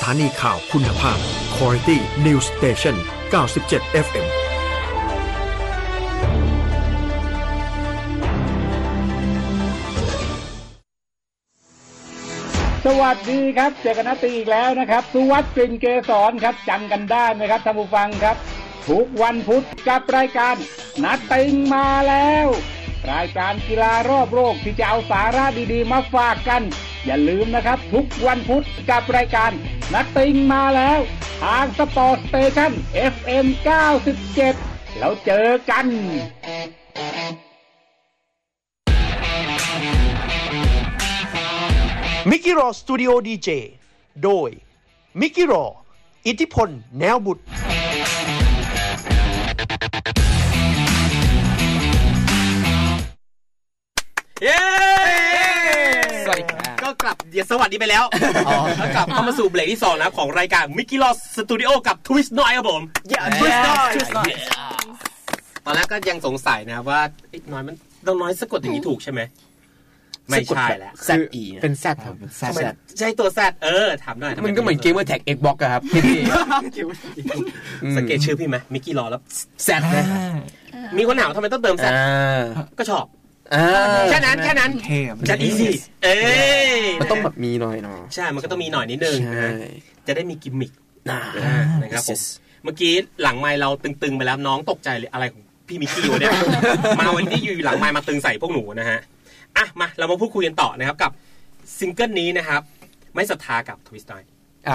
ถานีข่าวคุณภาพ Quality News Station 97 FM สวัสดีครับเจอกันนัดตีอีกแล้วนะครับสุวัฒน์กลิ่นเกษรครับจำกันได้ไหมครับท่านผู้ฟังครับทุกวันพุธกับรายการนัดติงมาแล้วรายการกีฬารอบโลกที่จะเอาสาระดีๆมาฝากกันอย่าลืมนะครับทุกวันพุธกับรายการนัดติงมาแล้วทางสปอร์ตสเตชัน FM 97แล้วเจอกันมิกกี้รอสตูดิโอดีเจโดยมิกกี้รออิทธิพลแนวบุตรเย้สวัสดีก็กลับเดี๋ยวสวัสดีไปแล้วแล้วกลับเข้ามาสู่เบรกที่2นะของรายการมิกกี้รอสตูดิโอกับทวิสต์น้อยครับผมทวิสต์น้อยตอนแรกก็ยังสงสัยนะว่าน้อยมันต้องน้อยสะกดอย่างนี้ถูกใช่ไหมไม่ใช่แล้ว ZE เป็น Z ครับ Z ใช่ตัว Z ถามหน่อยมันก็เหมือนเกมว่าแท็ก Xbox อะครับสังเกตชื่อพี่ไหมมิกกี้รอแล้ว Z นะมีคนถามทำไมต้องเติม Z ก็ชอบแค่นั้นจะดีสิมันต้องแบบมีหน่อยเนาะใช่มันก็ต้องมีหน่อยนิดนึงนะจะได้มีกิมมิคนะครับผมเมื่อกี้หลังไมค์เราตึงๆไปแล้วน้องตกใจเลยอะไรของพี่มิกกี้วะเนี่ยมาวันที่อยู่หลังไมค์มาตึงใส่พวกหนูนะฮะอ่ะมาเรามาพูดคุยกันต่อนะครับกับซิงเกิลนี้นะครับไม่ศรัทธากับทวิสต์น้อย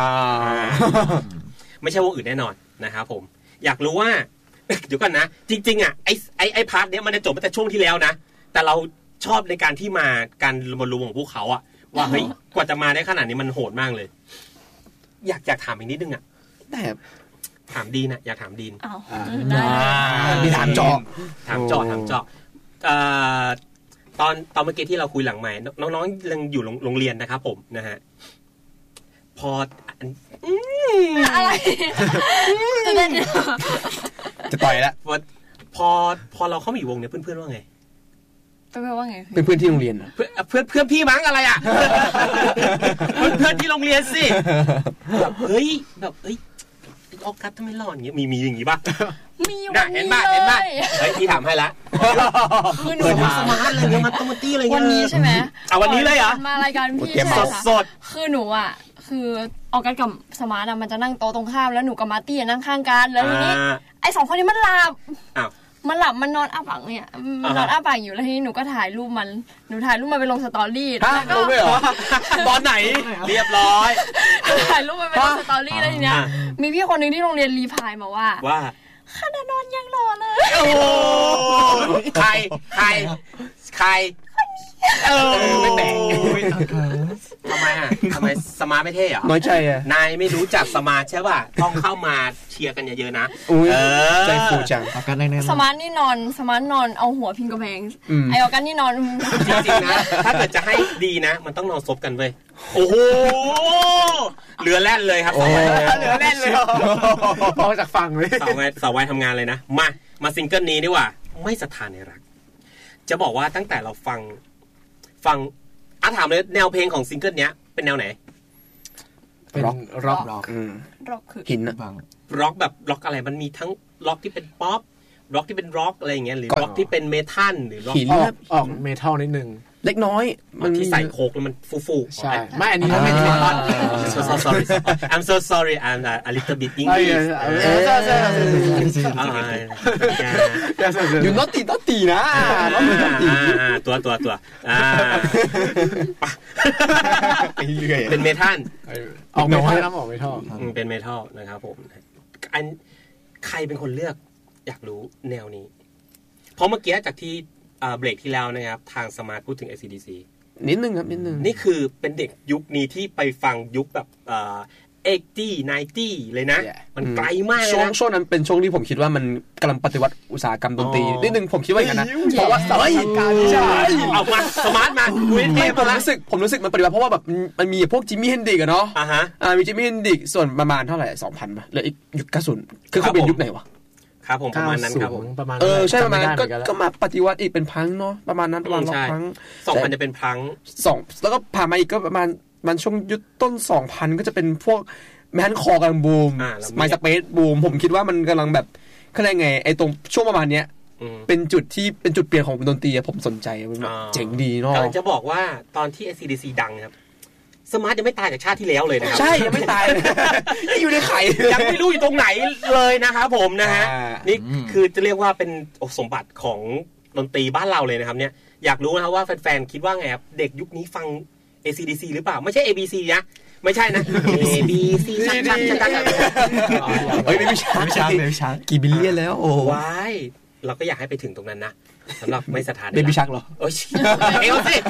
ไม่ใช่วงอื่นแน่นอนนะครับผมอยากรู้ว่าเดี๋ยวก่อนนะจริงๆอ่ะไอ้พาร์ทเนี้ยมันจะจบตั้งแต่ช่วงที่แล้วนะแต่เราชอบในการที่มาการมารวมของพวกเขาอ่ะว่าเฮ้ยกว่าจะมาได้ขนาดนี้มันโหดมากเลยอยากถามอีกนิดนึงอ่ะแต่ถามดีนะอยากถามดีนมีถามเจาะตอนเมื่อกี้ที่เราคุยหลังไมค์น้องๆยังอยู่โรงเรียนนะครับผมนะฮะพออะไรจะต่อยแล้วพอเราเข้ามาอยู่วงเนี่ยเพื่อนๆว่าไงเพื่อนว่าไงเพื่อนที่โรงเรียนเพื่อนพี่มั้งอะไรอ่ะเพื่อนที่โรงเรียนสิแบบเฮ้ยออกัสทำไมหล่ออย่างเงี้ยมีอย่างงี้ป่ะมีวันนี้เลยเฮ้ยพี่ถามให้ละคือหนูสมาร์ทเลยมันต้องมาตี้อะไรเงี้ยวันนี้ใช่ไหมวันนี้เลยเหรอมารายการพี่สดคือหนูอ่ะคือออกัสกับสมาร์ทอ่ะมันจะนั่งโต๊ะตรงข้ามแล้วหนูกับมาร์ตี้นั่งข้างกันแล้วทีนี้ไอ้2คนนี้มันหลับมันนอนอ้าปากเนี่ยมันนอนอ้าปากอยู่แล้วทีนี้หนูก็ถ่ายรูปมันไปลงสตอรี่แล้วก็ลงไปเหรอตอนไหนเรียบร้อยถ่ายรูปมันไปลงสตอรี่แล้วทีเนี้ยมีพี่คนนึงที่โรงเรียนรีพายมาว่าขนาดนอนยังหล่อเลยโอ้ใครไม่แบ่งทำไมสมาร์ทไม่เท่เหรอน้อยใจอ่ะนายไม่รู้จักสมาร์ทใช่ป่ะต้องเข้ามาเชียร์กันเยอะๆนะใจฟูจังออกัสแน่ๆสมาร์ทนอนเอาหัวพิงกระแพงไอออกัสนี่นอนจริงๆนะถ้าเกิดจะให้ดีนะมันต้องนอนซบกันเว้ยโอ้โหเรือแล่นเลยครับเรือแล่นเลยมองจากฝั่งเลยสาววายทำงานเลยนะมาซิงเกิลนี้ดีกว่าไม่ศรัทธาในรักจะบอกว่าตั้งแต่เราฟังถามเลยแนวเพลงของซิงเกิลเนี้ยเป็นแนวไหนเป็นร็อกคือหินนะร็อกแบบร็อกอะไรมันมีทั้งร็อกที่เป็นป๊อปร็อกที่เป็นร็อกอะไรอย่างเงี้ยหรือร็อกที่เป็นเมทัลหรือร็อกหินออกเมทัลนิดนึงเล็กน้อยมันที่ใส่โคกแล้วมันฟูใช่ไม่อันนี้ไม่ใช่ sorry I'm so sorry I'm a little bit English you naughty นะตัวเป็นเมทัลออกเมทัลนะออกเมทัลเป็นเมทัลนะครับผมอันใครเป็นคนเลือกอยากรู้แนวนี้เพราะเมื่อกี้จากที่เบรกที่แล้วนะครับทางสมาร์ทพูดถึง AC/DC นิดนึงครับนิดนึงนี่คือเป็นเด็กยุคนี้ที่ไปฟังยุคแบบ80 90เลยนะมันไกลมากเลยนะช่วงนั้นเป็นช่วงที่ผมคิดว่ามันกำลังปฏิวัติอุตสาหกรรมดนตรีนิดนึงผมคิดว่าอย่างนั้นนะเพราะว่าสมัยการใช่เอามาสมาร์ทมาผมรู้สึกมันปฏิวัติเพราะว่าแบบมันมีพวกจิมมี่เฮนดริกอะเนาะมีจิมมี่เฮนดริกส่วนประมาณเท่าไหร่ 2,000 ป่ะแล้วอีกยุค90คือเขาเป็นยุคไหนวะครับผมประมาณนั้นครับผมประมาณใช่ประมาณก็มาปฏิวัติอีกเป็นพังเนาะประมาณนั้นประมาณพัง 2,000จะเป็นพัง 2แล้วก็ผ่านมาอีกก็ประมาณช่วงยุคต้น 2,000 ก็จะเป็นพวกแมนคอกำลังบูมไมสเปซบูมผมคิดว่ามันกำลังแบบเขาเรียกไงไอ้ตรงช่วงประมาณเนี้ยเป็นจุดที่เป็นจุดเปลี่ยนของดนตรีผมสนใจมันเจ๋งดีเนาะกำลังจะบอกว่าตอนที่ AC/DC ดังครับสมาร์ทยังไม่ตายจากชาติที่แล้วเลยนะครับใช่ยังไม่ตายยังอยู่ในไข่ยังไม่รู้อยู่ตรงไหนเลยนะครับผมนะฮะนี่คือจะเรียกว่าเป็นสมบัติของดนตรีบ้านเราเลยนะครับเนี่ยอยากรู้นะครับว่าแฟนๆคิดว่าไงครับเด็กยุคนี้ฟัง AC/DC หรือเปล่าไม่ใช่ ABC นะไม่ใช่นะ ABC ชักเฮ้ยไม่ใช่กี่บิลเลียนแล้วโอ้ว้ายเราก็อยากให้ไปถึงตรงนั้นนะสำหรับไม่สถานเบบี้ชักเหรอเอ้ยเอ้ยสิ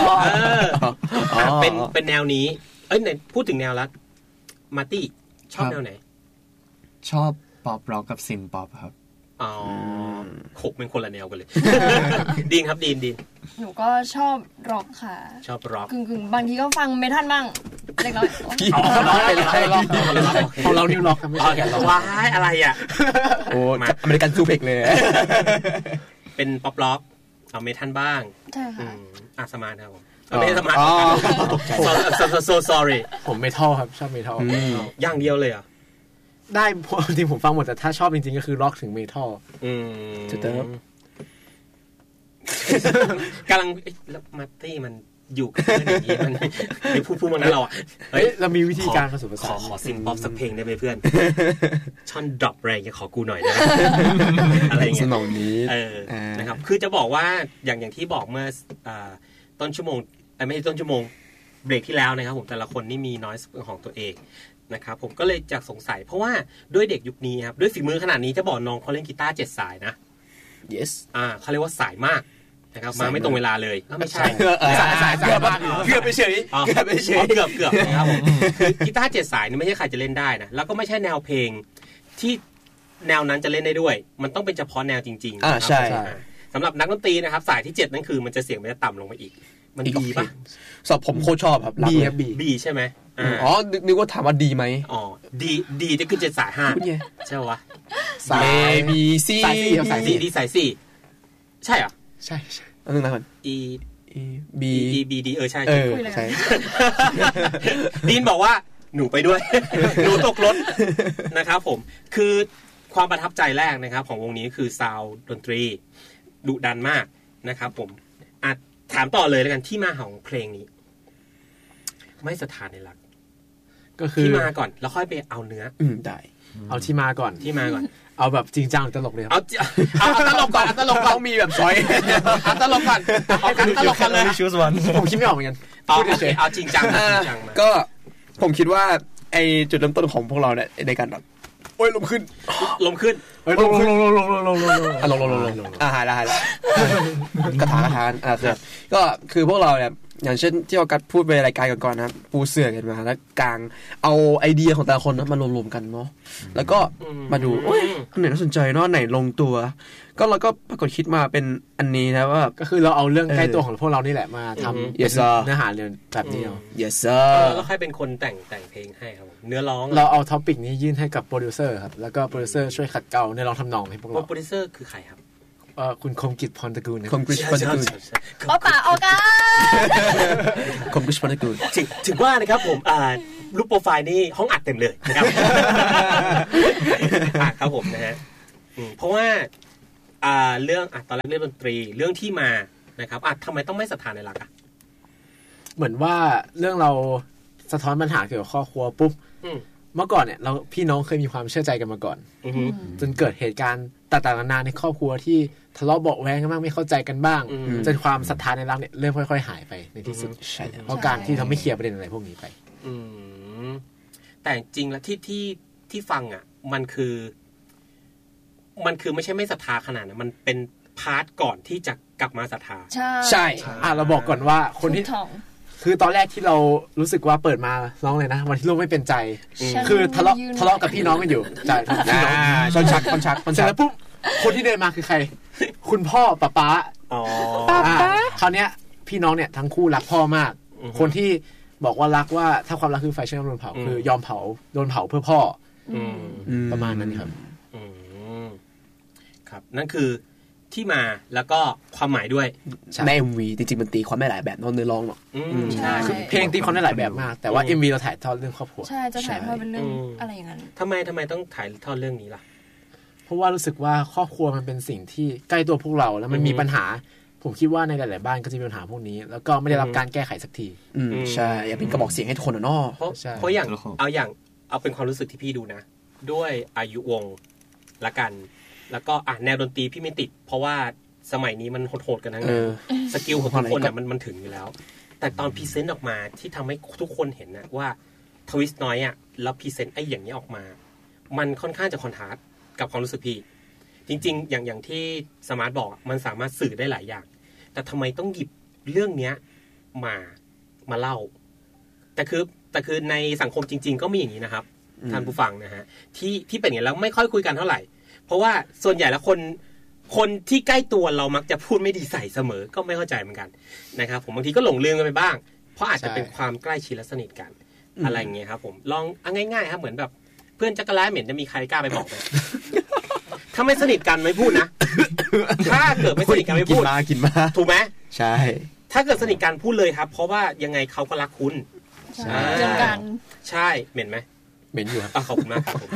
เป็นแนวนี้ไหนพูดถึงแนวแล้วมาร์ตี้ชอบแนวไหนชอบป๊อปร็อกกับซินป๊อปครับอ๋อขบเป็นคนละแนวกันเลยดีนครับดีนหนูก็ชอบร็อกค่ะชอบร็อกกึ่งบางทีก็ฟังเมทัลบ้างเล็กน้อยของเรานิวร็อกไม่ใช่แกร็อกว้ายอะไรอ่ะโอ้อเมริกันซูเพกเลยเป็นป๊อปร็อกเอาเมทัลบ้างใช่ค่ะสมาร์ทครับผมไม่สมาร์ทso sorry ผมเมทัลครับชอบเมทัลอย่างเดียวเลยอ่ะได้จริงผมฟังหมดแต่ถ้าชอบจริงๆก็คือร็อกถึงเมทัลจะเติมกำลังแล้วมาร์ตี้มันอยู่กันอย่างนี้มันไม่พูดมันนั้นเราอ่ะเฮ้ยเรามีวิธีการผสมผสานขอซิมป๊อปสักเพลงได้ไหมเพื่อนช่อนดรอปอะไรอย่างขอกูหน่อยได้อะไรอย่างเงี้ยสนองนี้นะครับคือจะบอกว่าอย่างที่บอกเมื่อต้นชั่วโมงไม่ใช่ต้นชั่วโมงเบรกที่แล้วนะครับผมแต่ละคนนี่มีน้อยของตัวเองนะครับผมก็เลยจะสงสัยเพราะว่าด้วยเด็กยุคนี้ครับด้วยฝีมือขนาดนี้จะบอกน้องเขาเล่นกีตาร์7 สายนะ yes เขาเรียกว่าสายมากนะครับมาไม่ตรงเวลาเลยไม่ใช่สายเกือบไปเฉยเกือบนะครับผมกีตาร์7 สายนี่ไม่ใช่ใครจะเล่นได้นะแล้วก็ไม่ใช่แนวเพลงที่แนวนั้นจะเล่นได้ด้วยมันต้องเป็นเฉพาะแนวจริงๆใช่สำหรับนักดนตรีนะครับสายที่7นั่นคือมันจะเสียงมันจะต่ำลงไปอีกมันดีป่ะสอบผมโคตรชอบครับบีใช่ไหมอ๋อนึกว่าถามว่าดีไหมอ๋อดีจะขึ้น7 สาย5ใช่วะสาย B C สาย D สาย4ใช่เหรอใช่อันนึงนะก่อน E B D ใช่ดีนบอกว่าหนูไปด้วยหนูตกรถนะครับผมคือความประทับใจแรกนะครับของวงนี้คือซาวด์ดนตรีดุดันมากนะครับผมถามต่อเลยแล้วกันที่มาของเพลงนี้ไม่สถานในหลักก็คือที่มาก่อนแล้วค่อยไปเอาเนื้อได้เอาที่มาก่อนเอาแบบจริงจังตลกเลยเอาตลกก่อนต้องมีแบบซอยเอาตลกก่อนเอากันตลกกันเลยผมคิดไม่ออกเหมือนกันเอาจริงจังก็ผมคิดว่าไอจุดเริ่มต้นของพวกเราเนี่ยในการแบบโอ้ยลมขึ้นลงหายละกระถางก็คือพวกเราเนี่ยอย่างเช่นที่เรากัดพูดไปรายการก่อนนะครับปูเสื่อกันมาแล้วกลางเอาไอเดียของแต่ละคนมารวมๆกันเนาะแล้วก็มาดูอันไหนน่าสนใจเนาะไหนลงตัวก็เราก็ปรากฏคิดมาเป็นอันนี้นะว่าก็คือเราเอาเรื่องใกล้ตัวของพวกเรานี่แหละมาทำเนื้อหาเรื่องแบบนี้เนาะ yes sir แล้วใครเป็นคนแต่งเพลงให้ครับเนื้อร้องเราเอาท็อปิกนี้ยื่นให้กับโปรดิวเซอร์ครับแล้วก็โปรดิวเซอร์ช่วยขัดเกลาเนื้อร้องทำนองให้พวกเราโปรดิวเซอร์คือใครครับคุณคมกิจพรตระกูลคมกิจพรตระกูลป่าออกกันคมกิจพรตระกูลถึงว่านะครับผมรูปโปรไฟล์นี่ห้องอัดเต็มเลยนะครับครับผมนะฮะเพราะว่าเรื่องตอนแรกเรื่องดนตรีเรื่องที่มานะครับทำไมต้องไม่สถานในหลักเหมือนว่าเรื่องเราสะท้อนปัญหาเกี่ยวกับครอบครัวปุ๊บเมื่อก่อนเนี่ยเราพี่น้องเคยมีความเชื่อใจกันมาก่อนจนเกิดเหตุการณ์ต่างๆนานาในครอบครัวที่ทะเลาะเบาะแว้งกันบ้างไม่เข้าใจกันบ้างจนความศรัทธาในรักเนี่ยเริ่มค่อยๆหายไปในที่สุดเพราะการที่ทำไม่เคลียร์ประเด็นอะไรพวกนี้ไปแต่จริงแล้วที่ฟังมันคือไม่ใช่ไม่ศรัทธาขนาดนั้นมันเป็นพาร์ทก่อนที่จะกลับมาศรัทธาใช่เราบอกก่อนว่าคนที่คือตอนแรกที่เรารู้สึกว่าเปิดมาร้องเลยนะวันที่ลูกไม่เป็นใจคือทะเลาะกับพี่น้องกันอยู่ใช่พี่น้องชนชักเสร็จแล้วปุ๊บคนที่เดินมาคือใครคุณพ่อป๊าคราวเนี้ยพี่น้องเนี่ยทั้งคู่รักพ่อมากคนที่บอกว่ารักว่าถ้าความรักคือไฟเชื่อมโดนเผาคือยอมโดนเผาเพื่อพ่อประมาณนั้นครับครับนั่นคือที่มาแล้วก็ความหมายด้วยใน MV จริงๆมันตีความได้หลายแบบเนาะเนื้อร้องเนาะใช่เพลงตีความได้หลายแบบมากแต่ว่า MV เราถ่ายทอดเรื่องครอบครัวใช่จะถ่ายทอดเป็นเรื่องอะไรอย่างนั้นทำไมต้องถ่ายทอดเรื่องนี้ล่ะเพราะว่ารู้สึกว่าครอบครัวมันเป็นสิ่งที่ใกล้ตัวพวกเราแล้วมันมีปัญหาผมคิดว่าในหลายๆบ้านก็จะมีปัญหาพวกนี้แล้วก็ไม่ได้รับการแก้ไขสักทีใช่อยากเป็นกระบอกเสียงให้ทุกคนเนาะเพราะอย่างเอาเป็นความรู้สึกที่พี่ดูนะด้วยอายุวงละกันแล้วก็แนวดนตรีพี่ไม่ติดเพราะว่าสมัยนี้มันโหดๆกันทั้งนั้นสกิลของทุกคนมันถึงอยู่แล้วแต่ตอนพรีเซนต์ออกมาที่ทำให้ทุกคนเห็นนะว่าทวิสต์น้อยแล้วพรีเซนต์ไอ้อย่างนี้ออกมามันค่อนข้างจะคอนทราสต์กับความรู้สึกพี่จริงๆอย่างที่สมาร์ทบอกมันสามารถสื่อได้หลายอย่างแต่ทำไมต้องหยิบเรื่องเนี้ยมาเล่าแต่คือในสังคมจริงๆก็มีอย่างนี้นะครับท่านผู้ฟังนะฮะที่เป็นอย่างนี้แล้วไม่ค่อยคุยกันเท่าไหร่เพราะว่าส่วนใหญ่แล้วคนที่ใกล้ตัวเรามักจะพูดไม่ดีใส่เสมอก็ไม่เข้าใจเหมือนกันนะครับผมบางทีก็หลงลืมกันไปบ้างเพราะอาจจะเป็นความใกล้ชิดและสนิทกันอะไรอย่างเงี้ยครับผมลองง่ายๆครับเหมือนแบบเพื่อนจักรแล้เหม็นจะมีใครกล้าไปบอกไหมถ้าไม่สนิทกันไม่พูดนะถ้าเกิดไม่สนิทกันไม่พูดกินมาถูกไหมใช่ถ้าเกิดสนิทกันพูดเลยครับเพราะว่ายังไงเขาก็รักคุณใช่เรื่องกันใช่เหม็นไหมเหม็นอยู่ครับขอบคุณมากครับผม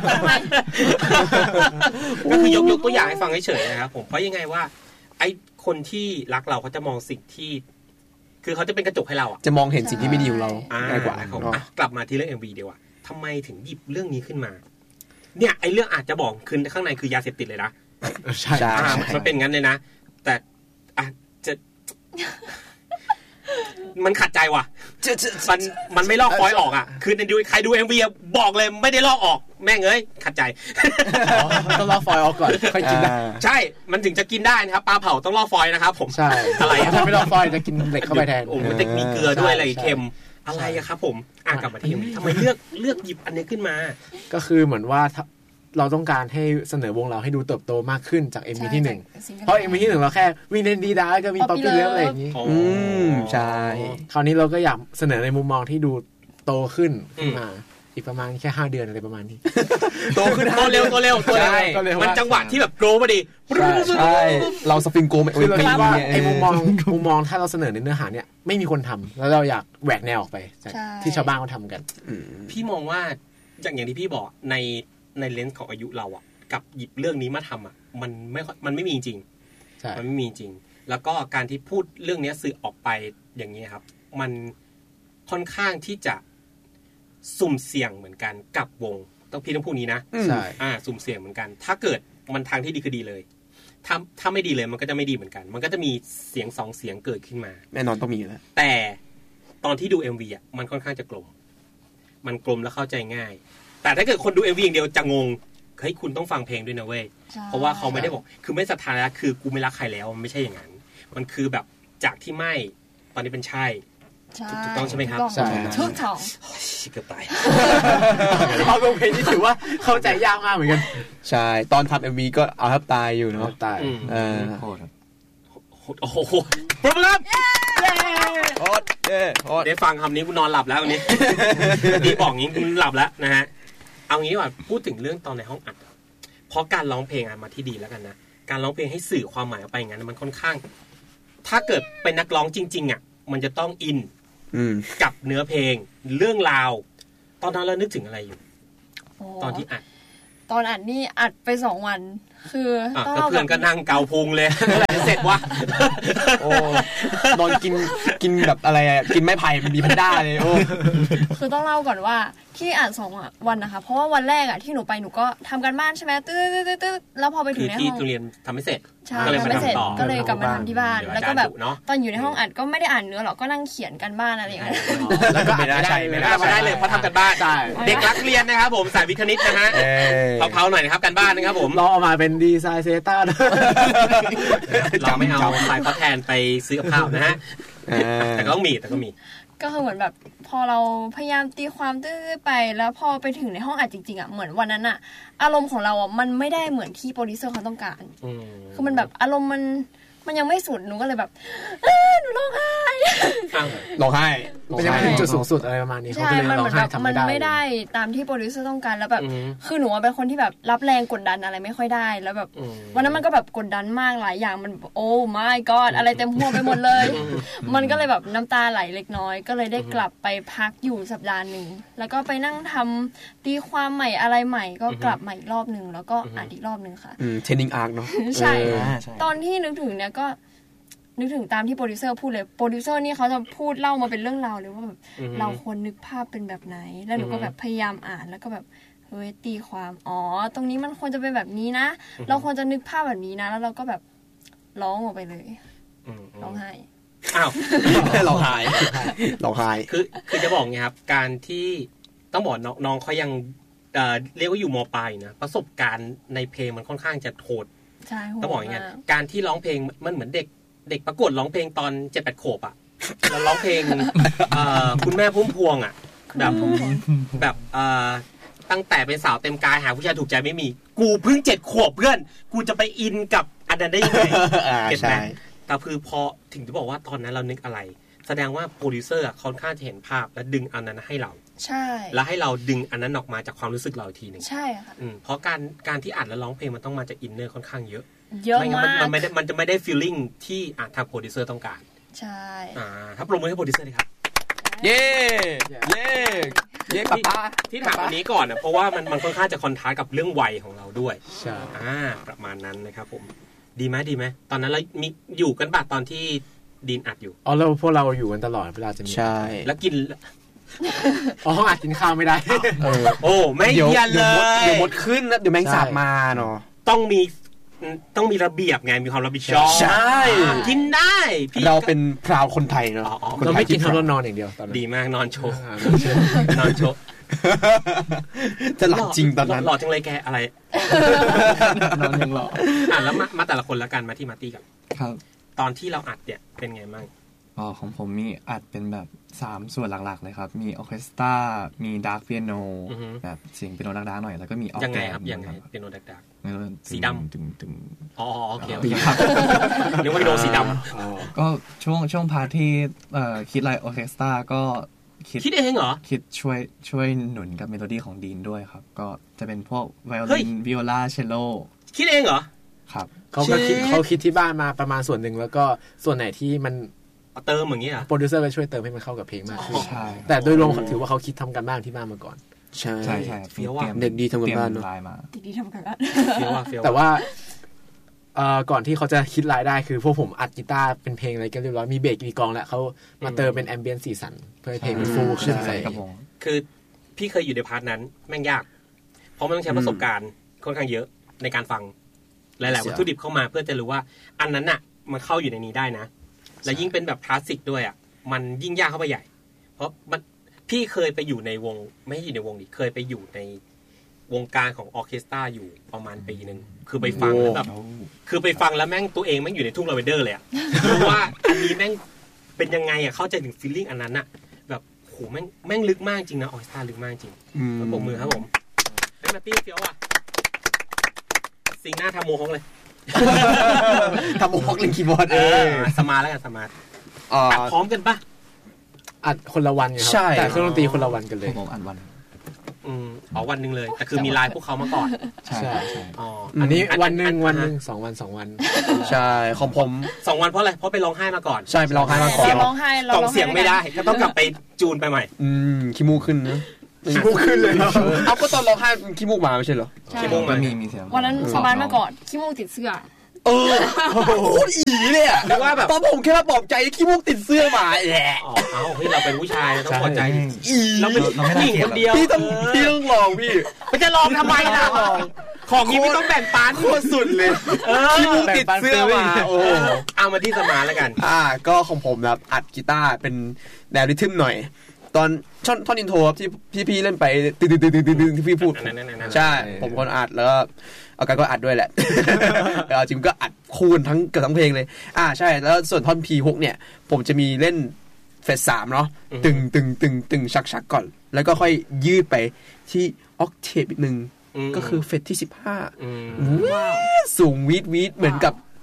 ก็คือยกตัวอย่างให้ฟังเฉยๆนะครับผมเพราะยังไงว่าไอ้คนที่รักเราเขาจะมองสิ่งที่คือเขาจะเป็นกระจกให้เราจะมองเห็นสิ่งที่ไม่ดีของเราง่ายกว่ากลับมาที่เรื่อง MV ดีกว่าทำไมถึงหยิบเรื่องนี้ขึ้นมาเนี่ยไอ้เรื่องอาจจะบอกคือข้างในคือยาเสพติดเลยนะใช่มันเป็นงั้นเลยนะแต่จะมันขัดใจว่ะมันไม่ลอกฟอยล์ออกคือในดูใครดู MV บอกเลยไม่ได้ลอกออกแม่งเอ้ยขัดใจต้องลอกฟอยล์ออกก่อนค่อยกินได้ใช่มันถึงจะกินได้นะครับปลาเผาต้องลอกฟอยล์นะครับผมใช่อะไรถ้าไม่ลอกฟอยล์จะกินเหล็กเข้าไปแทนมันจะมีเกลือด้วยอะไรเค็มอะไรครับผมกลับมาที่ MV ทำไมเลือกหยิบอันนี้ขึ้นมาก็คือเหมือนว่าเราต้องการให้เสนอวงเราให้ดูเติบโตมากขึ้นจาก MV ที่1เพราะ MV ที่1เราแค่วินเดนดีดาก็มีป๊อปปี้เลิฟอะไรอย่างนี้ใช่คราวนี้เราก็อยากเสนอในมุมมองที่ดูโตขึ้นมาอีกประมาณแค่5เดือนอะไรประมาณนี้โตขึ้นโตเร็วมันจังหวะที่แบบโกรพอดีใช่เราสปริงโกลคือเราคิดว่าไอ้มุมมองถ้าเราเสนอในเนื้อหาเนี่ยไม่มีคนทำแล้วเราอยากแหวกแนวออกไปจากที่ชาวบ้านเขาทำกันพี่มองว่าอย่างที่พี่บอกในเลนส์ของอายุเรากับหยิบเรื่องนี้มาทำมันไม่มีจริงมันไม่มีจริงแล้วก็การที่พูดเรื่องนี้สื่อออกไปอย่างนี้ครับมันค่อนข้างที่จะสุ่มเสี่ยงเหมือนกันกับวงต้องพูดนี้นะใช่สุ่มเสี่ยงเหมือนกันถ้าเกิดมันทางที่ดีคือดีเลยถ้าไม่ดีเลยมันก็จะไม่ดีเหมือนกันมันก็จะมีเสียง2เสียงเกิดขึ้นมาแน่นอนต้องมีแล้วแต่ตอนที่ดู MV มันค่อนข้างจะกลมมันกลมและเข้าใจง่ายแต่ถ้าเกิดคนดู MV อย่างเดียวจะงงเฮ้ยคุณต้องฟังเพลงด้วยนะเว้ยเพราะว่าเขาไม่ได้บอกคือไม่ศรัทธาแล้วคือกูไม่รักใครแล้วมันไม่ใช่อย่างนั้นมันคือแบบจากที่ไม่ตอนนี้เป็นใช่ถูกต้องใช่ไหมครับใช่ถูกต้องเกือบตายพอเพลงนี้ถือว่าเข้าใจยากมากเหมือนกันใช่ตอนทำ MV ก็เอาแทบตายอยู่เนาะตายโอ้โหปรบมือครับได้ฟังคำนี้กูนอนหลับแล้ววันนี้ดีบอกงี้กูหลับแล้วนะฮะเอางี้ดีกว่าพูดถึงเรื่องตอนในห้องอัดเพราะการร้องเพลงมาที่ดีแล้วกันนะการร้องเพลงให้สื่อความหมายออกไปอย่างนั้นมันค่อนข้างถ้าเกิดเป็นนักร้องจริงๆมันจะต้องอินกับเนื้อเพลงเรื่องราวตอนนั้นเรานึกถึงอะไรอยู่ตอนที่อัดตอนอัดนี่อัดไป2 วันคือต้องเพื่อนก็นั่งเกาพุงเลยเสร็จวะโอ้นอนกินแบบอะไรกินไม้ไผ่มีแพนด้าเลยโอ้คือต้องเล่าก่อนว่าที่อัด2 วันนะคะเพราะว่าวันแรกที่หนูไปหนูก็ทำการบ้านใช่ไหมตื้อแล้วพอไปถึงในห้องที่เรียนทำไม่เสร็จก็เลยไม่เสร็จก็เลยกลับมาทำที่บ้านแล้วก็แบบตอนอยู่ในห้องอัดก็ไม่ได้อ่านเนื้อหรอกก็นั่งเขียนกันบ้านอะไรอย่างเงี้ยแล้วก็ไม่ได้เลยเพราะทำกันบ้านเด็กรักเรียนนะครับผมสายวิทย์คณิตนะฮะเผาๆหน่อยนะครับกันบ้านนะครับผมรอมาเป็นดีไซน์เซต้าเราไม่เอาสายเขาแทนไปซื้อกับข้าวนะฮะแต่ก็มีก็คือเหมือนแบบพอเราพยายามตีความตื้อไปแล้วพอไปถึงในห้องอัดจริงๆเหมือนวันนั้นอารมณ์ของเรามันไม่ได้เหมือนที่โปรดิวเซอร์เขาต้องการคือมันแบบอารมณ์มันยังไม่สุดหนูก็เลยแบบหนูร้องไห้ร้องไห้มันยังไม่ถึงจุดสูงสุดอะไรประมาณนี้เขาก็เลยร้องไห้ทำไม่ได้มันไม่ได้ตามที่โปรดิวเซอร์ต้องการแล้วแบบคือหนูเป็นคนที่แบบรับแรงกดดันอะไรไม่ค่อยได้แล้วแบบวันนั้นมันก็แบบกดดันมากหลายอย่างมันโอ้ my god อะไรเต็มหัวไปหมดเลยมันก็เลยแบบน้ำตาไหลเล็กน้อยก็เลยได้กลับไปพักอยู่สัปดาห์นึงแล้วก็ไปนั่งทำตีความใหม่อะไรใหม่ก็กลับมาอีกรอบนึงแล้วก็อ่านอีกรอบนึงค่ะเทรนนิ่งอาร์คเนาะใช่ตอนที่นึกถึงเนี่ยก็นึกถึงตามที่โปรดิวเซอร์พูดเลยโปรดิวเซอร์นี่เขาจะพูดเล่ามาเป็นเรื่องราวเลยว่าแบบเราควรนึกภาพเป็นแบบไหนแล้วหนูก็แบบพยายามอ่านแล้วก็แบบเฮ้ยตีความตรงนี้มันควรจะเป็นแบบนี้นะเราควรจะนึกภาพแบบนี้นะแล้วเราก็แบบร้องออกไปเลยร้องไห้อ้าวร้องไห้ร้องไห้คือจะบอกไงครับการที่ต้องบอกน้องเขายังเรียกว่าอยู่ม.ปลายนะประสบการณ์ในเพลงมันค่อนข้างจะโหดต้องบอกอย่างเงี้ยการที่ร้องเพลงมันเหมือนเด็กประกวดร้องเพลงตอน 7-8 ขวบอ่ะแล้วร้องเพลงคุณแม่พุ่มพวงอ่ะแบบตั้งแต่เป็นสาวเต็มกายหาผู้ชายถูกใจไม่มีกูเพิ่ง7 ขวบเพื่อนกูจะไปอินกับอันนั้นได้ยังไงเก็ทไหมแต่คือพอถึงจะบอกว่าตอนนั้นเรานึกอะไรแสดงว่าโปรดิวเซอร์ค่อนข้างจะเห็นภาพและดึงอันนั้นให้เราใช่แล้วให้เราดึงอันนั้นออกมาจากความรู้สึกเราทีนึงใช่ค่ะเพราะการที่อัดและร้องเพลงมันต้องมาจากอินเนอร์ค่อนข้างเยอะมากมันจะไม่ได้ฟีลลิ่งที่ทางโปรดิวเซอร์ต้องการใช่ครับปรบมือให้โปรดิวเซอร์ดีครับเย้ป๊าป๊าที่ถามอันนี้ก่อนนะเพราะว่ามันค่อนข้างจะคอนทราสต์กับเรื่องวัยของเราด้วยใช่ประมาณนั้นนะครับผมดีไหมตอนนั้นเรามีอยู่กันตอนที่ดินอัดอยู่แล้วพวกเราอยู่กันตลอดเวลาจะมีใช่แล้วกินห้องอัดกินข้าวไม่ได้โอ้ไม่เยี่ยนเลยเดี๋ยวมดขึ้นนะเดี๋ยวแมงสาบมาเนาะต้องมีระเบียบไงมีความรับผิดชอบใช่กินได้เราเป็นพราวคนไทยเนาะเราไม่กินทำนอนอย่างเดียวตอนนั้นดีมากนอนโชว์นอนโชว์จะหลับจริงตอนนั้นหล่อจังเลยแกอะไรนอนยังหล่อแล้วมาแต่ละคนแล้วกันมาที่มาร์ตี้ครับตอนที่เราอัดเนี่ยเป็นไงบ้างของผมมีอัดเป็นแบบ3ส่วนหลักๆเลยครับมีออร์เคสตรามีดาร์กเปียโนแบบเสียงเปียโนดังๆหน่อยแล้วก็มีออร์แกนยังไงเปียโนดังๆสีดำตึงโอเคครับเรียกว่าเปียโนสีดำก็ช่วงพาร์ทที่คิดไลน์ออร์เคสตราก็คิดเองเหรอคิดช่วยหนุนกับเมโลดี้ของดีนด้วยครับก็จะเป็นพวกไวโอลินวิโอลาเชลโลคิดเองเหรอครับเขาคิดที่บ้านมาประมาณส่วนหนึ่งแล้วก็ส่วนไหนที่มันเติมอย่างนี้อ่ะโปรดิวเซอร์ก็ช่วยเติมให้มันเข้ากับเพลงมากขึ้นแต่โดยรวมถือว่าเขาคิดทำกันบ้านที่บ้านมาก่อนใช่เฟี้ยวว่าเด็กดีทำกันบ้านเนาะเด็กดีทำกันบ้านแต่ว่าก่อนที่เขาจะคิดรายได้คือพวกผมอัดกีตาร์เป็นเพลงอะไรกันเรียบร้อยมีเบสมีกลองแล้วเขามาเติมเป็นแอมเบียนสีสันเพื่อให้เพลงมันฟูขึ้นใส่ครับผมคือพี่เคยอยู่ในพาร์ทนั้นแม่งยากเพราะมันต้องใช้ประสบการณ์ค่อนข้างเยอะในการฟังหลายๆวัตถุดิบเข้ามาเพื่อจะรู้ว่าอันนั้นน่ะมันเข้าอยู่ในนี้ได้นะและยิ่งเป็นแบบคลาสสิกด้วยอ่ะมันยิ่งยากเข้าไปใหญ่เพราะพี่เคยไปอยู่ในวงไม่อยู่ในวงดิเคยไปอยู่ในวงการของออร์เคสตราอยู่ประมาณปีนึงคือไปฟังแล้วแบบคือไปฟังแล้วแม่งตัวเองแม่งอยู่ในทุ่งลาเวนเดอร์เลยอ่ะรู้ว่าอันนี้แม่งเป็นยังไงอ่ะเข้าใจถึงฟีลลิ่งอันนั้นอ่ะแบบโหแม่งลึกมากจริงนะออร์เคสตราลึกมากจริงแล้วปรบมือครับผมได้มาตี้เฟี้ยวอ่ะสิงหน้าทำโมฮกเลยทำโมฮกเล่นคีย์บอร์ดสมาร์แล้วกันสมาร์อัดพร้อมกันปะอัดคนละวันไงครับแต่เครื่องดนตรีคนละวันกันเลยผมอัดวันวันนึงเลยแต่คือมีไลน์พวกเขามาก่อนใช่อันนี้วันนึง2 วันใช่ของผม 2 วันเพราะอะไรเพราะไปร้องไห้มาก่อนใช่ไปร้องไห้มาก่อนร้องไห้ต่อเสียงไม่ได้ก็ต้องกลับไปจูนไปใหม่ขี้มูกขึ้นนะขี้มูกขึ้นเลยเอาก็ตอนร้องไห้ขี้มูกมาไม่ใช่เหรอขี้มูกมันมีเสียงวันนั้นสบายมาก่อนขี้มูกติดเสื้อโคตรอีเลยอ่ะนึกว่าแบบตอนผมแค่มาปลอบใจขี้มูกติดเสื้อมาแหละเฮ้ยเราเป็นผู้ชายต้องปลอบใจเราเป็นผู้หญิงคนเดียวพี่ต้องลองพี่มันจะลองทำไมล่ะของนี้ไม่ต้องแบ่งปันโคตรสุดเลยขี้มูกติดเสื้อมาเอามาที่สมาร์แล้วกันก็ของผมนะอัดกีตาร์เป็นแนวริทึมหน่อยตอนท่อนอินโทรครับที่พี่เล่นไปตึ๊ดๆๆๆที่พี่พูดใช่ผมคนอัดแล้วเอาการก็อัดด้วยแหละเอาจริงก็อัดคูณทั้งเกือบทั้งเพลงเลยใช่แล้วส่วนท่อน P6 เนี่ยผมจะมีเล่นเฟส3เนาะตึงชักก่อนแล้วก็ค่อยยืดไปที่ออกเทปอีกนึงก็คือเฟสที่15สูงวีดเหมือนกับ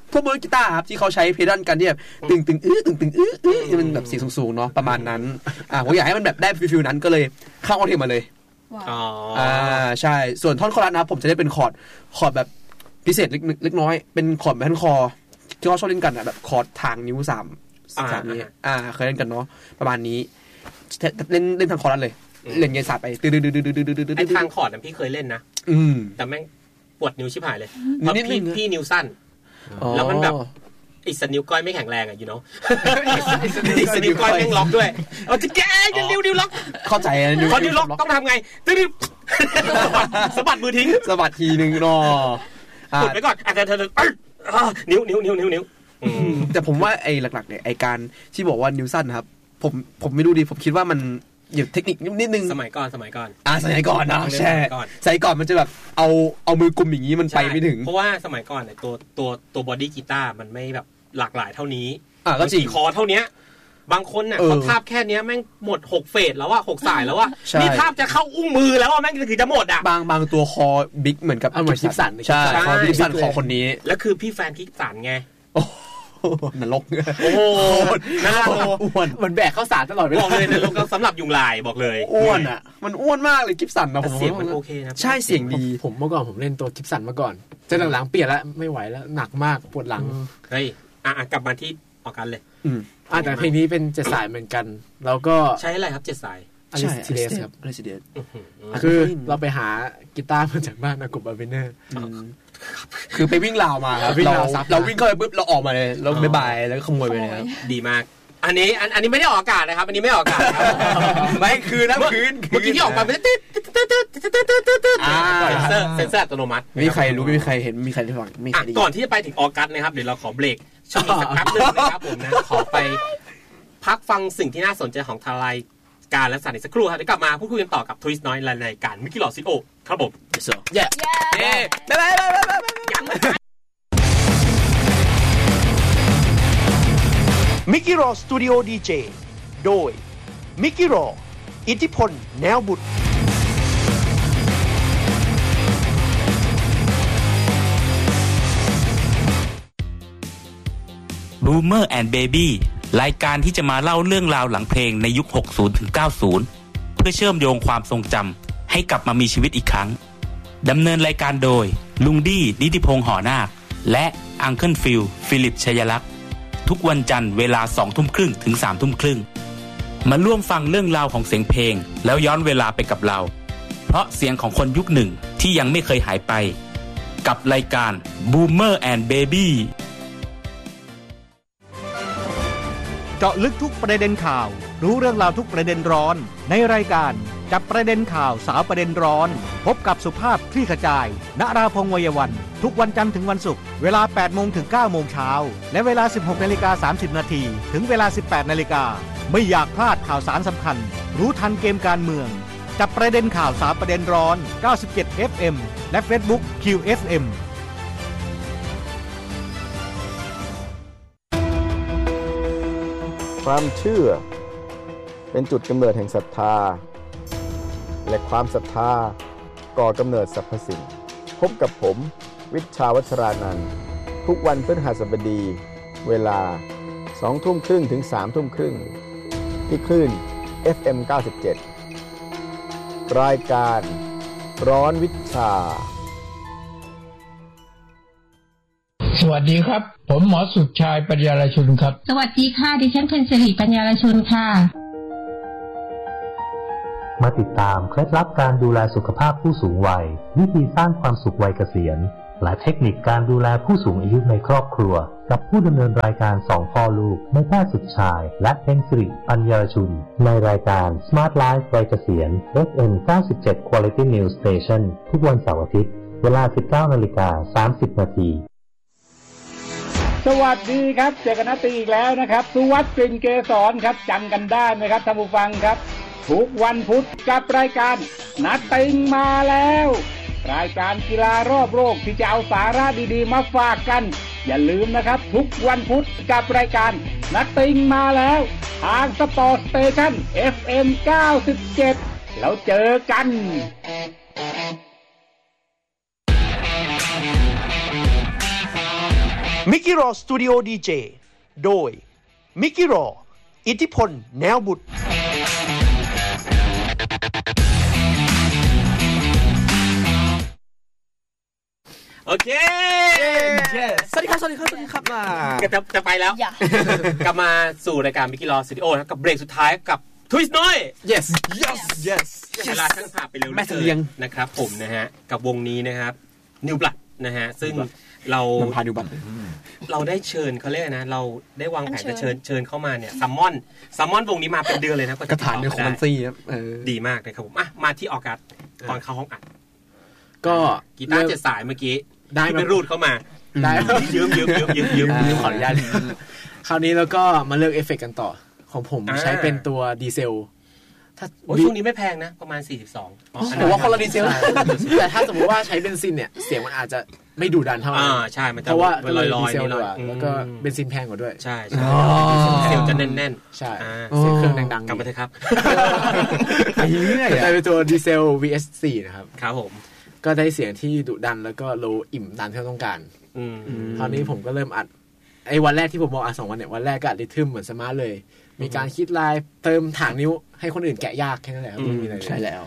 พวกมือกีตาร์ครับที่เขาใช้เพดานกันที่แบบตึงมันแบบเสียงสูงๆเนาะประมาณนั้นผมอยากให้มันแบบได้ฟิลนั้นก็เลยเข้าคอนเทนต์มาเลยใช่ส่วนท่อนคอรัสนะผมจะได้เป็นคอร์ดแบบพิเศษเล็กน้อยเป็นคอร์ดแบบท่อนคอที่เขาชอบเล่นกันแบบคอร์ดทางนิ้ว3นี้เคยเล่นกันเนาะประมาณนี้เล่นทางคอรัสเลยเล่นเงี้ยสาดไปไอ้ทางคอร์ดพี่เคยเล่นนะแต่แม่งปวดนิ้วชิบหายเลยเพราะพี่นิ้วสั้นแล้วมันแบบอีสนิ้วก้อยไม่แข็งแรงอยู่เนาะอีสนิ้วก้อยแม่งล็อกด้วยจะแกจะนิ้วล็อกเข้าใจพอนิ้วล็อกต้องทำไงสะบัดมือทิ้งสะบัดทีนึงเนาะกดไว้ก่อนเธอนิ้วแต่ผมว่าไอ้หลักๆเนี่ยไอ้การที่บอกว่านิ้วสั้นนะครับผมไม่รู้ดิผมคิดว่ามันอยู่เทคนิคนิดนึงสมัยก่อนสมัยก่อนนะใช่สมัยก่อนมันจะแบบเอามือกลุ่มอย่างนี้มันไปไม่ถึงเพราะว่าสมัยก่อนเนี่ยตัวบอดี้กีตาร์มันไม่แบบหลากหลายเท่านี้ก็จริงคอเท่านี้บางคนเนี่ยเขาทาบแค่นี้แม่งหมด6เฟสแล้วอะ6สายแล้วอะนี่ทาบจะเข้าอุ้งมือแล้วอะแม่งคือจะหมดอะบางตัวคอบิ๊กเหมือนกับเหมือนคิปสันใช่คอบิ๊กสันของคนนี้แล้วคือพี่แฟนคิปสันไงนรกโอ้โหน่าอ้วนมันแบกข้าวสารตลอดเวลาบอกเลยนรกสำหรับยุงลายบอกเลยอ้วนอ่ะมันอ้วนมากเลยกิฟสันนะผมเสียงมันโอเคนะใช่เสียงดีผมเมื่อก่อนผมเล่นตัวกิฟสันมาก่อนจนหลังๆเปลี่ยนแล้วไม่ไหวแล้วหนักมากปวดหลังเฮ้ยกลับมาที่ออกกันเลยแต่เพลงนี้เป็น7สายเหมือนกันแล้วก็ใช้อะไรครับ7สายใช่ซิเดสครับซิเดสคือเราไปหากีตาร์มาจากบ้านนะกบอาเวเนอร์คือไปวิ่งราวมาครับเราวิ่งเข้าไปปุ๊บเราออกมาเลยเราบายแล้วก็ขโมยไปเลยครับดีมากอันนี้ไม่ได้ออกอากาศนะครับอันนี้ไม่ออกอากาศครับไม่คืนนะคืนเมื่อกี้ที่ออกมาเป็นตึ๊ดเซนเซอร์อัตโนมัติไม่มีใครรู้ไม่มีใครเห็นไม่มีใครได้ฟังไม่มีใครได้ก่อนที่จะไปถึงออกัสนะครับเดี๋ยวเราขอเบรกช่วงนี้สักแป๊บนึงนะครับผมนะขอไปพักฟังสิ่งที่น่าสนใจของทางรายการและสถานีสักครู่ครับเดี๋ยวกลับมาพูดคุยกันต่อกับทวิสต์น้อยในรายการมิกกี้ลอซิโอครับผมบ๊ายบายมิกกี้รอสตูดิโอดีเจโดยมิกกี้รออิทธิพลแนวบุตร Boomer and Baby รายการที่จะมาเล่าเรื่องราวหลังเพลงในยุค 60 ถึง 90 เพื่อเชื่อมโยงความทรงจำให้กลับมามีชีวิตอีกครั้งดำเนินรายการโดยลุงดี้นิติพงษ์หอนาคและอังเคิลฟิลิปชัยลักษณ์ทุกวันจันทร์เวลา 20:30 ถึง 30:30 มาร่วมฟังเรื่องราวของเสียงเพลงแล้วย้อนเวลาไปกับเราเพราะเสียงของคนยุคหนึ่งที่ยังไม่เคยหายไปกับรายการ Boomer and Baby เจาะลึกทุกประเด็นข่าวรู้เรื่องราวทุกประเด็นร้อนในรายการจับประเด็นข่าวสาวประเด็นร้อนพบกับสุภาพคลี่ขจายณราพงษ์วัยวันทุกวันจันทร์ถึงวันศุกร์เวลา 8 โมงถึง 9 โมงเช้าและเวลา 16:30 นาทีถึงเวลา 18 นาฬิกาไม่อยากพลาดข่าวสารสำคัญรู้ทันเกมการเมืองจับประเด็นข่าวสาวประเด็นร้อน97 FM และ Facebook QFM ความเชื่อเป็นจุดกำเนิดแห่งศรัทธาและความศรัทธาก่อกำเนิดสรรพสิ่งพบกับผมวิชาวัชรานันท์ทุกวันพฤหัสบดีเวลา 20:30 ถึง 3:30 ที่คลื่น FM 97 รายการร้อนวิชาสวัสดีครับผมหมอสุดชายปัญญารชุนครับสวัสดีค่ะดิฉันเพ็ญศิริปัญญารชุนค่ะมาติดตามเคล็ดลับการดูแลสุขภาพผู้สูงวัยวิธีสร้างความสุขวัยเกษียณและเทคนิคการดูแลผู้สูงอายุในครอบครัวกับผู้ดำเนินรายการ2พ่อลูกนายแพทย์สุดชายและเพ็ญศิริปัญญารชุนในรายการ Smart Life วัยเกษียณ FM 97 Quality News Station ทุกวันเสาร์อาทิตย์เวลา 19:30 น. สวัสดีครับเจอกันนัดอีกแล้วนะครับสุวัฒน์กลิ่นเกษรครับจำกันได้ไหมครับท่านผู้ฟังครับทุกวันพุธกับรายการนัดติงมาแล้วรายการกีฬารอบโลกที่จะเอาสาระดีๆมาฝากกันอย่าลืมนะครับทุกวันพุธกับรายการนัดติงมาแล้วทางสปอร์ตสเตชั่น FM 97แล้วเจอกันมิกกี้รอสตูดิโอดีเจโดยมิกกี้รออิทธิพลแนวบุตรโอเคสวัสดีครับมาจะไปแล้วกลับมาสู่รายการมิกกี้รอสตูดิโอนะกับเบรกสุดท้ายกับทวิสต์น้อย yes เวลาช่างผ่านไปเร็วเหลือเกินนะครับผมนะฮะกับวงนี้นะครับนิวบลัดนะฮะซึ่งเราพานิวบลัดเราได้เชิญเขาเรียกนะเราได้วางแผนจะเชิญเข้ามาเนี่ยซัมมอนวงนี้มาเป็นเดือนเลยนะกระถางในคอมมอนซี่ครับดีมากนะครับผมมาที่ออกัสตอนเข้าห้องอัดก็กีตาร์7สายเมื่อกี้ได้ไปรูดเข้ามาได้ยืมขออนุญาตคราวนี้แล้วก็มาเลือกเอฟเฟกต์กันต่อของผมใช้เป็นตัวดีเซลถ้าช่วงนี้ไม่แพงนะประมาณ42 ผมว่าคนละดีเซลแต่ถ้าสมมติว่าใช้เบนซินเนี่ยเสียงมันอาจจะไม่ดุดันเท่าไหร่ใช่มันจะเพราะว่าดีเซลด้วยแล้วก็เบนซินแพงกว่าด้วยใช่เสียงจะแน่นๆใช่เสียงเครื่องดังๆกลับมาเถอะครับได้เป็นตัวดีเซล VS4 นะครับครับผมก็ได้เสียงที่ดุดันแล้วก็โลอิ่มตามที่เราต้องการคราวนี้ผมก็เริ่มอัดไอ้วันแรกที่ผมบอก2วันเนี่ยวันแรกก็อัดริทึมเหมือนสมาร์ทเลยมีการคิดลายเติมถางนิ้วให้คนอื่นแกะยากแค่นั้นแหละไม่มีอะไรใช่แล้ว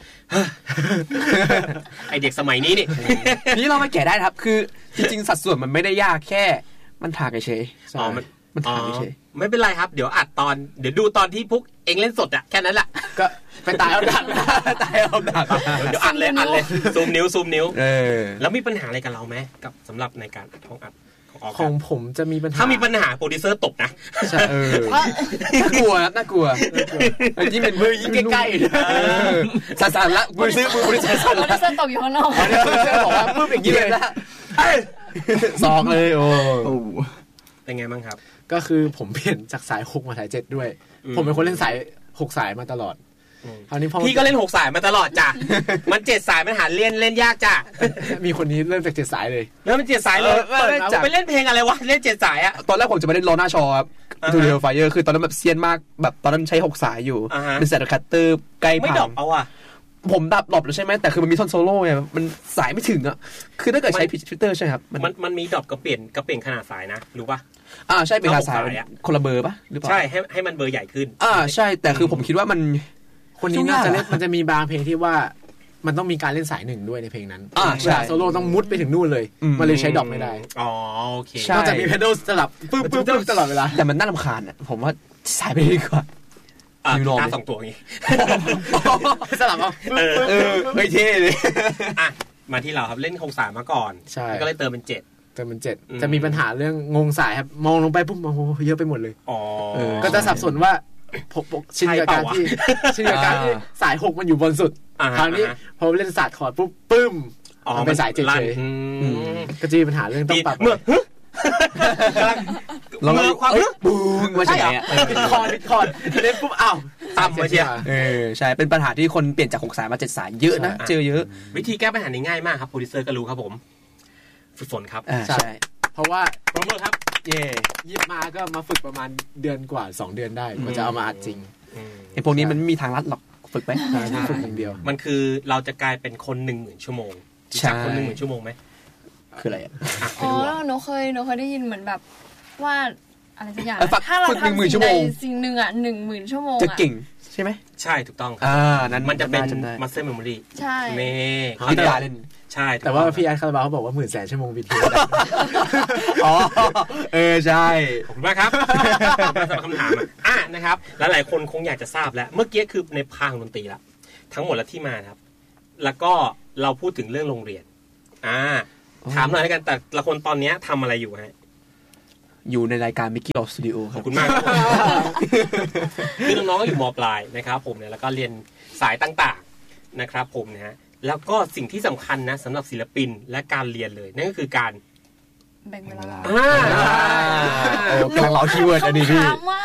ไอเด็กสมัยนี้นี่เราไม่แกะได้ครับคือจริงๆสัดส่วนมันไม่ได้ยากแค่มันถากเฉยมันถากเฉยไม่เป็นไรครับเดี๋ยวอัดเดี๋ยวดูตอนที่พวกเองเล่นสดอะแค่นั้นแหละก็ไปตายเอาดักเดี๋ยวอัดเลยซูมนิ้วแล้วมีปัญหาอะไรกับเราไหมกับสำหรับในการท้องอัดของผมจะมีปัญหาถ้ามีปัญหาโปรดิวเซอร์ตบนะใช่น่ากลัวน่ากลัวยิ่งเป็นมือยิ่งใกล้ๆสั่นๆละโปรดิวเซอร์ตบอยู่ข้างนอกโปรดิวเซอร์บอกว่าปึ๊บอย่างนี้เลยนะซองเลยโอ้เป็นไงบ้างครับก็คือผมเปลี่ยนจากสาย6มาสาย7ด้วยผมเป็นคนเล่นสาย6สายมาตลอดคราวนี้พี่ก็เล่น6สายมาตลอดจ้ะมัน7สายมันหาเล่นยากจ้ะมีคนนี้เริ่มจาก7สายเลยแล้วมัน7สายเลยไปเล่นเพลงอะไรวะเล่น7สายอะตอนแรกผมจะไปเล่นโลน่าชอครับทูเดลไฟเออร์คือตอนนั้นแบบเซียนมากแบบตอนนั้นใช้6สายอยู่เป็นแซดคัตเตอร์ใกล้พังไม่ดรอปเอาอะผมดับหลบแล้วใช่ไหมแต่คือมันมีท่อนโซโล่ไงมันสายไม่ถึงอ่ะคือถ้าเกิดใช้ฟิลเตอร์ใช่ครับมันมีดรอปกับเปลี่ยนขนาดสายนะรู้ป่ะใช่เป็นขนาดสายคนละเบอร์ป่ะหรือเปล่าใช่ให้มันเบอร์ใหญ่ขึ้นใช่แต่คือผมคิดว่ามันคนนี้น่าจะเล่นมันจะมีบางเพลงที่ว่ามันต้องมีการเล่นสาย1ด้วยในเพลงนั้นใช่โซโล่ต้องมุดไปถึงนู่นเลยมันเลยใช้ดรอปไม่ได้โอเคนอกจากมีเพดอลสลับปึ๊บตลอดเวลาแต่มันน่ารำคาญอ่ะผมว่าสายไปดีกว่ายูโร2ตัวงี้สลับเอาไม่เท่เลยมาที่เราครับเล่น6สายมาก่อนก็เลยเติมเป็น 7จะมีปัญหาเรื่องงงสายครับมองลงไปปุ๊บโอ้โหเยอะไปหมดเลยก็จะสับสนว่าชินกับการที่สาย6มันอยู่บนสุดคราวนี้พอเล่นศาสตร์คอร์ดปุ๊บปึ้มมันเป็นสาย7เลยก็จะมีปัญหาเรื่องต้องปรับเราความบูงมาจากไหนอ่ะคอร์ดเล่นปุ๊บอ้าวต่ำมาเชียใช่เป็นปัญหาที่คนเปลี่ยนจาก6สายมา7สายเยอะนะเจอเยอะวิธีแก้ปัญหานี้ง่ายมากครับโปรดิวเซอร์ก็รู้ครับผมฝึกฝนครับใช่เพราะว่าโปรโมทครับยิบมาก็มาฝึกประมาณเดือนกว่า2เดือนได้มันจะเอามาอัดจริงไอ้พวกนี้มันไม่มีทางลัดหรอกฝึกไหมฝึกอย่างเดียวมันคือเราจะกลายเป็นคน 10,000 ชั่วโมงจากคน 10,000 ชั่วโมงไหมคืออะไรหนูเคยได้ยินเหมือนแบบว่าอะไรสักอย่างถ้าเราทำสิ่งหนึ่ง10,000 ชั่วโมงจะเก่งใช่ไหมใช่ถูกต้องครับนั้นมันจะเป็น muscle memory ใช่พี่ตาเล่นใช่แต่ว่าพี่อาร์ตคาราบาวเขาบอกว่า10,000 ชั่วโมงวิดีโอใช่ขอบคุณมากครับสำหรับคำถามนะครับหลายๆคนคงอยากจะทราบแล้วเมื่อกี้คือในภาคดนตรีละทั้งหมดและที่มาครับแล้วก็เราพูดถึงเรื่องโรงเรียนถามหน่อยแล้วกันแต่ละคนตอนนี้ทำอะไรอยู่ฮะอยู่ในรายการ Mickey Rock Studio ขอบคุณมากครับคือน้องๆก็อยู่ม.ปลายนะครับผมเนี่ยแล้วก็เรียนสายต่างๆนะครับผมนะฮะแล้วก็สิ่งที่สำคัญนะสำหรับศิลปินและการเรียนเลยนั่นก็คือการแบ่งเวลากำลังรอคีย์เวิร์ดอันนี้พี่